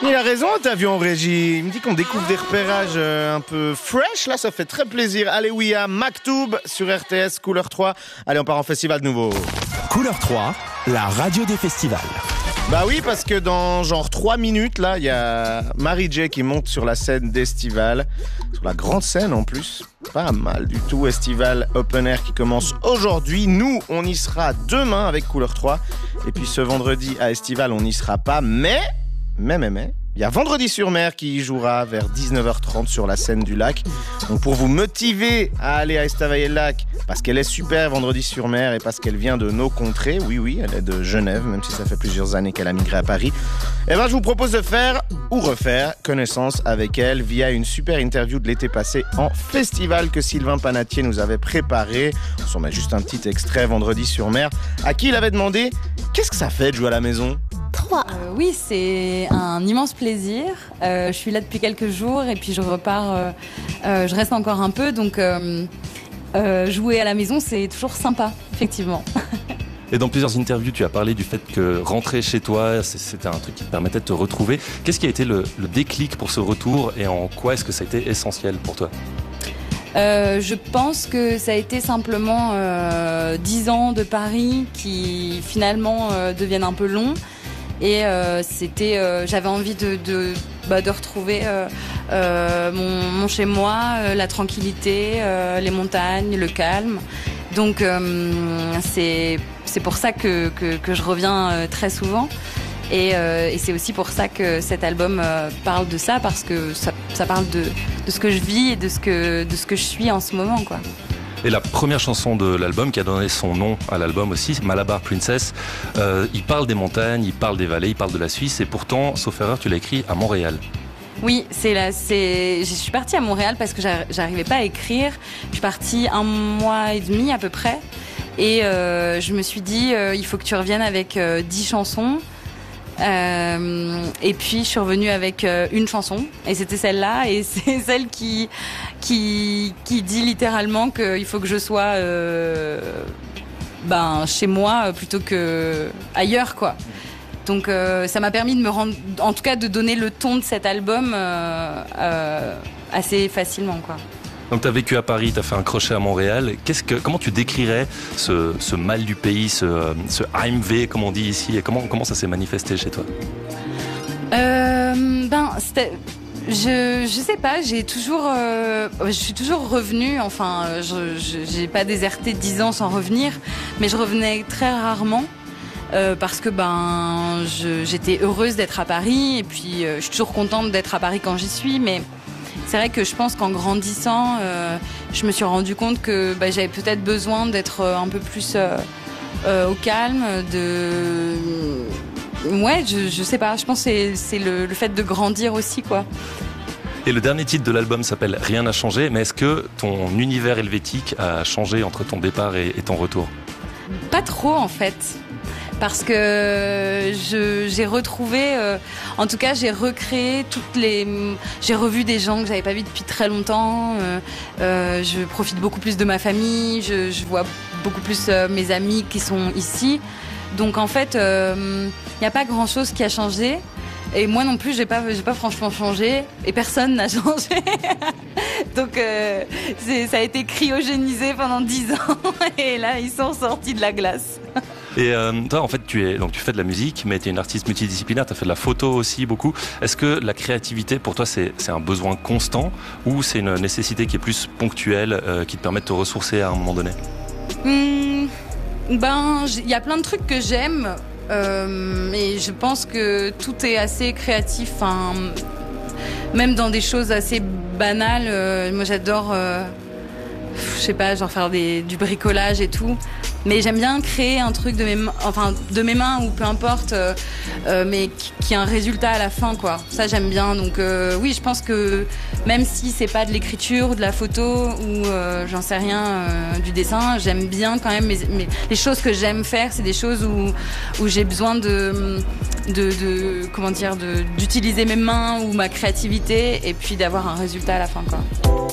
Il a raison, t'as vu en régie. Il me dit qu'on découvre des repérages un peu fresh. Là, ça fait très plaisir. Allez, oui, à Maktoub sur RTS, Couleur 3. Allez, on part en festival de nouveau. Couleur 3, la radio des festivals. Bah oui, parce que dans genre 3 minutes, là, il y a Mary J qui monte sur la scène d'Estival. Sur la grande scène en plus. Pas mal du tout. Estival Open Air qui commence aujourd'hui. Nous, on y sera demain avec Couleur 3. Et puis ce vendredi à Estival, on n'y sera pas. Mais, il y a Vendredi sur Mer qui y jouera vers 19h30 sur la scène du lac. Donc pour vous motiver à aller à Estavayer-le-Lac, parce qu'elle est super Vendredi sur Mer et parce qu'elle vient de nos contrées, oui, elle est de Genève, même si ça fait plusieurs années qu'elle a migré à Paris, eh ben je vous propose de faire ou refaire connaissance avec elle via une super interview de l'été passé en festival que Sylvain Panatier nous avait préparé. On s'en met juste un petit extrait Vendredi sur Mer, à qui il avait demandé qu'est-ce que ça fait de jouer à la maison ? Oui, c'est un immense plaisir. Je suis là depuis quelques jours et puis je repars. Je reste encore un peu, donc jouer à la maison, c'est toujours sympa, effectivement. Et dans plusieurs interviews, tu as parlé du fait que rentrer chez toi, c'était un truc qui te permettait de te retrouver. Qu'est-ce qui a été le déclic pour ce retour et en quoi est-ce que ça a été essentiel pour toi ? Je pense que ça a été simplement 10 ans de Paris qui finalement deviennent un peu longs. Et j'avais envie de retrouver mon chez moi, la tranquillité, les montagnes, le calme. Donc c'est pour ça que je reviens très souvent. Et c'est aussi pour ça que cet album parle de ça, parce que ça parle de ce que je vis et de ce que je suis en ce moment, quoi. Et la première chanson de l'album, qui a donné son nom à l'album aussi, Malabar Princess, il parle des montagnes, il parle des vallées, il parle de la Suisse, et pourtant, sauf erreur, tu l'as écrit à Montréal. Oui, je suis partie à Montréal parce que j'arrivais pas à écrire. Je suis partie 1 mois et demi à peu près, et je me suis dit, il faut que tu reviennes avec 10 chansons. Et puis je suis revenue avec une chanson, et c'était celle-là, et c'est celle qui dit littéralement qu'il faut que je sois chez moi plutôt que ailleurs, quoi. Donc ça m'a permis de me rendre, en tout cas de donner le ton de cet album assez facilement, quoi. Donc tu as vécu à Paris, tu as fait un crochet à Montréal. Comment tu décrirais ce mal du pays, ce Heimweh, comme on dit ici, et comment ça s'est manifesté chez toi ? Je sais pas, je suis toujours revenue, enfin, j'ai pas déserté 10 ans sans revenir, mais je revenais très rarement. Parce que j'étais heureuse d'être à Paris, et puis je suis toujours contente d'être à Paris quand j'y suis, mais c'est vrai que je pense qu'en grandissant, je me suis rendu compte que j'avais peut-être besoin d'être un peu plus au calme, je sais pas, je pense que c'est le fait de grandir aussi, quoi. Et le dernier titre de l'album s'appelle Rien n'a changé, mais est-ce que ton univers helvétique a changé entre ton départ et ton retour ? Pas trop, en fait. Parce que j'ai retrouvé, en tout cas j'ai recréé j'ai revu des gens que j'avais pas vus depuis très longtemps, je profite beaucoup plus de ma famille, je vois beaucoup plus mes amis qui sont ici, donc en fait il n'y a pas grand chose qui a changé, et moi non plus j'ai pas franchement changé, et personne n'a changé. Donc ça a été cryogénisé pendant 10 ans, et là ils sont sortis de la glace. Et toi, en fait, tu fais de la musique, mais tu es une artiste multidisciplinaire, tu as fait de la photo aussi beaucoup. Est-ce que la créativité, pour toi, c'est un besoin constant, ou c'est une nécessité qui est plus ponctuelle, qui te permet de te ressourcer à un moment donné ? Il y a plein de trucs que j'aime, mais je pense que tout est assez créatif, même dans des choses assez banales. Moi, j'adore, faire du bricolage et tout. Mais j'aime bien créer un truc de mes mains, ou peu importe, mais qui a un résultat à la fin, quoi. Ça, j'aime bien. Donc oui, je pense que même si c'est pas de l'écriture, de la photo, ou j'en sais rien, du dessin, j'aime bien quand même les choses que j'aime faire, c'est des choses où j'ai besoin d'utiliser mes mains ou ma créativité, et puis d'avoir un résultat à la fin, quoi.